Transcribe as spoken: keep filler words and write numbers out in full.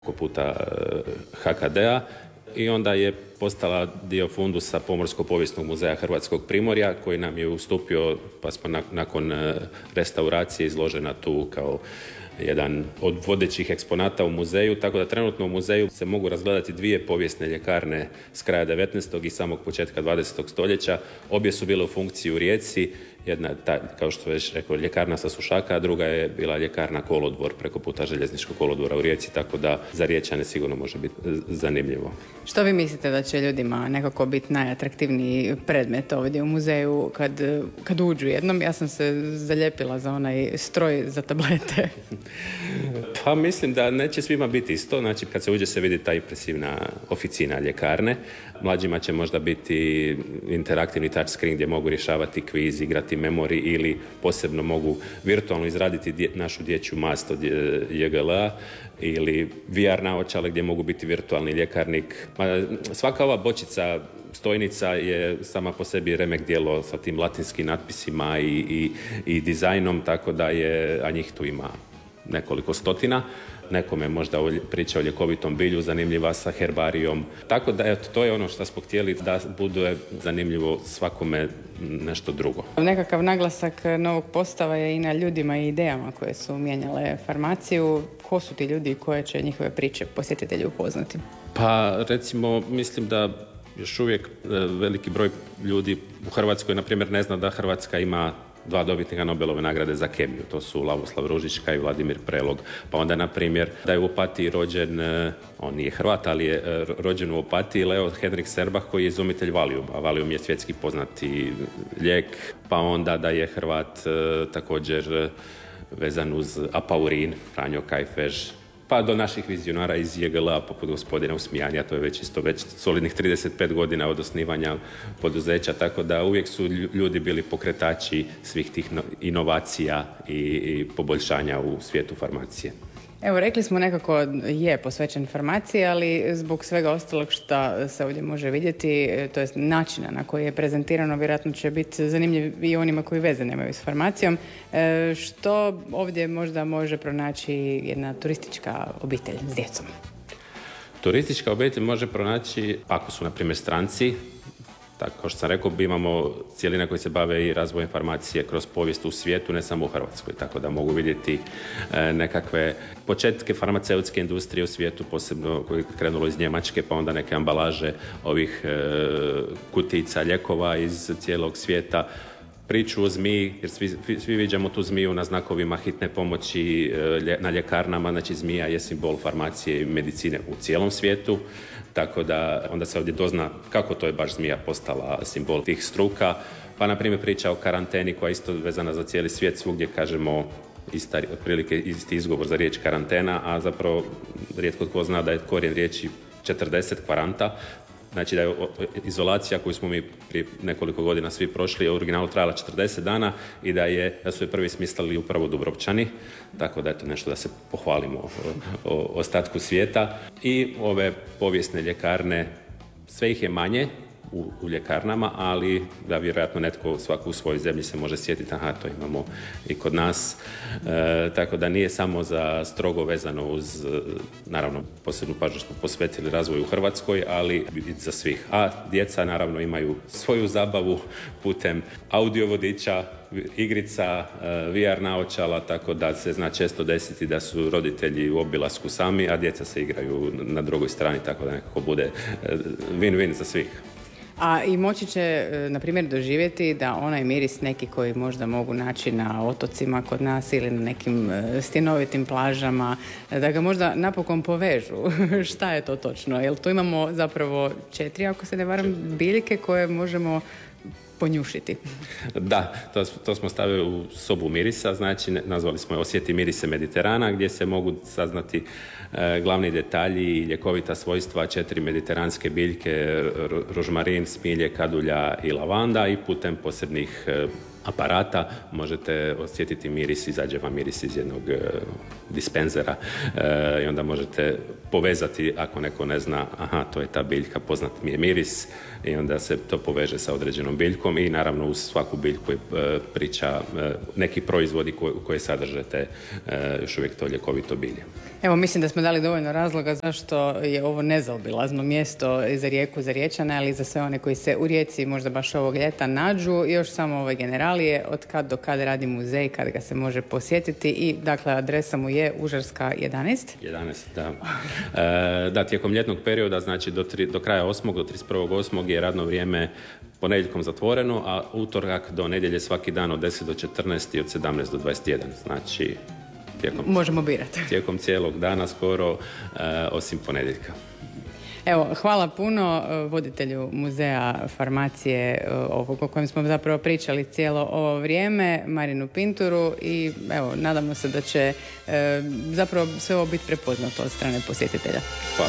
puta ha ka de a i onda je postala dio fundusa Pomorsko-povijesnog muzeja Hrvatskog Primorja koji nam je ustupio, pa smo nakon restauracije izložena tu kao jedan od vodećih eksponata u muzeju, tako da trenutno u muzeju se mogu razgledati dvije povijesne ljekarne s kraja devetnaestog i samog početka dvadesetog stoljeća. Obje su bile u funkciji u Rijeci. Jedna je, ta, kao što već rekao, ljekarna sa Sušaka, a druga je bila ljekarna Kolodvor preko puta željezničkog kolodvora u Rijeci, tako da za Riječane sigurno može biti zanimljivo. Što vi mislite da će ljudima nekako biti najatraktivniji predmet ovdje u muzeju kad, kad uđu jednom? Ja sam se zalijepila za onaj stroj za tablete. Pa mislim da neće svima biti isto. Znači kad se uđe se vidi ta impresivna oficina ljekarne. Mlađima će možda biti interaktivni touchscreen gdje mogu rješavati kviz, igrati memori ili posebno mogu virtualno izraditi dje, našu dječju mast od je ge el a ili ve er naočale gdje mogu biti virtualni ljekarnik. Ma, svaka ova bočica stojnica je sama po sebi remek djelo sa tim latinskim natpisima i, i, i dizajnom, tako da je, a njih tu ima nekoliko stotina. Nekome možda priča o ljekovitom bilju zanimljiva sa herbarijom. Tako da eto, to je ono što smo htjeli da bude zanimljivo svakome nešto drugo. Nekakav naglasak novog postava je i na ljudima i idejama koje su mijenjale farmaciju. Ko su ti ljudi koje će njihove priče posjetitelji upoznati? Pa recimo mislim da još uvijek veliki broj ljudi u Hrvatskoj na primjer ne zna da Hrvatska ima dva dobitnika Nobelove nagrade za kemiju. To su Lavoslav Ružička i Vladimir Prelog. Pa onda, na primjer, da je u Opatiji rođen, on nije Hrvat, ali je rođen u Opatiji Leo Henrik Serbach koji je izumitelj Valiuma. Valium je svjetski poznati lijek. Pa onda da je Hrvat također vezan uz apaurin, Franjo Kajfež, pa do naših vizionara iz je ge el a poput gospodina Usmijanja, to je već isto već solidnih trideset pet godina od osnivanja poduzeća, tako da uvijek su ljudi bili pokretači svih tih inovacija i, i poboljšanja u svijetu farmacije. Evo, rekli smo nekako je posvećen farmaciji, ali zbog svega ostalog što se ovdje može vidjeti, to jest načina na koji je prezentirano, vjerojatno će biti zanimljiv i onima koji veze nemaju s farmacijom. E, što ovdje možda može pronaći jedna turistička obitelj s djecom? Turistička obitelj može pronaći, ako su na primjer stranci, tako kao što sam rekao, imamo cijeline koje se bave i razvojem farmacije kroz povijest u svijetu, ne samo u Hrvatskoj, tako da mogu vidjeti e, nekakve početke farmaceutske industrije u svijetu, posebno koje je krenulo iz Njemačke, pa onda neke ambalaže ovih e, kutica lijekova iz cijelog svijeta, priču o zmiji, jer svi, svi viđamo tu zmiju na znakovima hitne pomoći e, na ljekarnama, znači zmija je simbol farmacije i medicine u cijelom svijetu. Tako da onda se ovdje dozna kako to je baš zmija postala simbol tih struka. Pa na primjer priča o karanteni koja je isto vezana za cijeli svijet, svugdje kažemo ista, otprilike isti izgovor za riječ karantena, a zapravo rijetko tko zna da je korijen riječi četrdeset kvaranta. Znači da je izolacija koju smo mi prije nekoliko godina svi prošli u originalu trajala četrdeset dana i da, je, da su je prvi smislili upravo Dubrovčani, tako da je to nešto da se pohvalimo o, o ostatku svijeta. I ove povijesne ljekarne, sve ih je manje u, u ljekarnama, ali da vjerojatno netko svaku u svojoj zemlji se može sjetiti, aha, to imamo i kod nas. E, tako da nije samo za strogo vezano uz, naravno, posebnu pažnju smo posvetili razvoju u Hrvatskoj, ali i za svih. A djeca naravno imaju svoju zabavu putem audio vodiča, igrica, ve er naočala, tako da se zna često desiti da su roditelji u obilasku sami, a djeca se igraju na drugoj strani, tako da nekako bude win-win za svih. A i moći će, na primjer, doživjeti da onaj miris neki koji možda mogu naći na otocima kod nas ili na nekim stjenovitim plažama, da ga možda napokon povežu. Šta je to točno? Jer tu imamo zapravo četiri, ako se ne varam, biljke koje možemo ponjušiti. Da, to, to smo stavili u sobu mirisa, znači nazvali smo je Osjeti mirise Mediterana, gdje se mogu saznati e, glavni detalji i ljekovita svojstva četiri mediteranske biljke, rožmarin, smilje, kadulja i lavanda, i putem posebnih e, aparata možete osjetiti miris, izađe vam miris iz jednog e, dispenzera e, i onda možete povezati, ako neko ne zna, aha, to je ta biljka, poznat mi je miris, i onda se to poveže sa određenom biljkom i naravno uz svaku biljku je e, priča e, neki proizvodi koje, koje sadrže te e, još uvijek to ljekovito bilje. Evo, mislim da smo dali dovoljno razloga zašto je ovo nezaobilazno mjesto za Rijeku, za Riječane, ali i za sve one koji se u Rijeci možda baš ovog ljeta nađu. Još samo ove generalije, od kad do kad radi muzej, kad ga se može posjetiti i, dakle, adresa mu je Užarska jedanaest. jedanaest, da. E, da, tijekom ljetnog perioda, znači do, tri, do kraja osmog do trideset prvog osmog je radno vrijeme ponedjeljkom zatvoreno, a utorak do nedjelje svaki dan od deset do četrnaest i od sedamnaest do dvadeset jedan. Znači, tijekom, možemo birati. Tijekom cijelog dana skoro, e, osim ponedjeljka. Evo, hvala puno voditelju muzeja farmacije ovog o kojem smo zapravo pričali cijelo ovo vrijeme, Marinu Pinturu, i evo, nadamo se da će e, zapravo sve ovo biti prepoznato od strane posjetitelja. Hvala.